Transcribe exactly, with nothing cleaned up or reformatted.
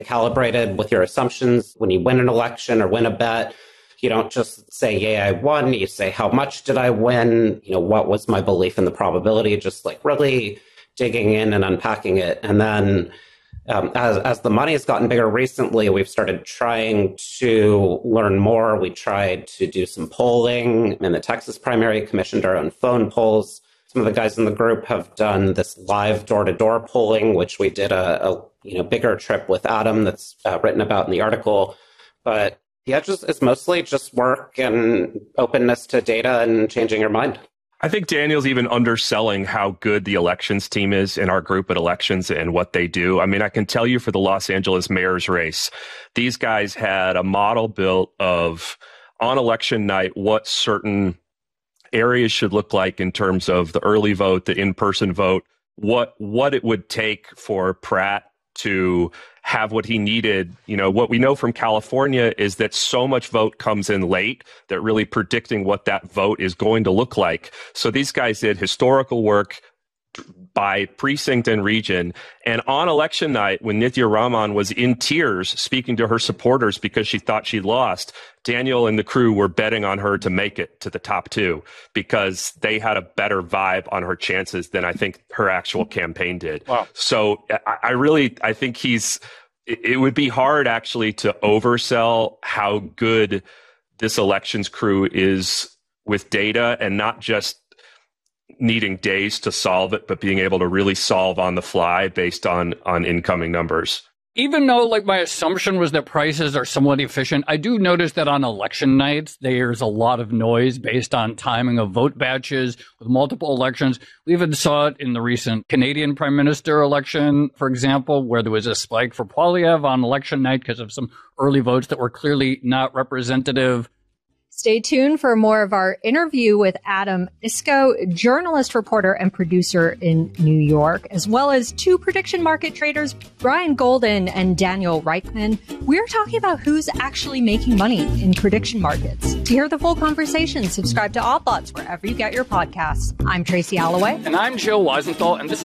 calibrated with your assumptions. When you win an election or win a bet, you don't just say, yeah, I won. You say, how much did I win? You know, what was my belief in the probability? Just like really digging in and unpacking it. And then um, as, as the money has gotten bigger recently, we've started trying to learn more. We tried to do some polling in the Texas primary, commissioned our own phone polls. Some of the guys in the group have done this live door-to-door polling, which we did a, a you know bigger trip with Adam that's uh, written about in the article. But yeah, just it's mostly just work and openness to data and changing your mind. I think Daniel's even underselling how good the elections team is in our group at elections and what they do. I mean, I can tell you for the Los Angeles mayor's race, these guys had a model built of on election night what certain areas should look like in terms of the early vote, the in-person vote, what what it would take for Pratt to have what he needed. You know, what we know from California is that so much vote comes in late that really predicting what that vote is going to look like. So these guys did historical work by precinct and region. And on election night, when Nithya Raman was in tears speaking to her supporters because she thought she'd lost, Daniel and the crew were betting on her to make it to the top two because they had a better vibe on her chances than I think her actual campaign did. Wow. So I, I really, I think he's, it would be hard actually to oversell how good this elections crew is with data and not just needing days to solve it, but being able to really solve on the fly based on on incoming numbers. Even though, like, my assumption was that prices are somewhat efficient, I do notice that on election nights, there's a lot of noise based on timing of vote batches with multiple elections. We even saw it in the recent Canadian Prime Minister election, for example, where there was a spike for Poilievre on election night because of some early votes that were clearly not representative. Stay tuned for more of our interview with Adam Isco, journalist, reporter, and producer in New York, as well as two prediction market traders, Brian Golden and Daniel Reichman. We're talking about who's actually making money in prediction markets. To hear the full conversation, subscribe to Odd Lots wherever you get your podcasts. I'm Tracy Alloway. And I'm Joe Weisenthal, and this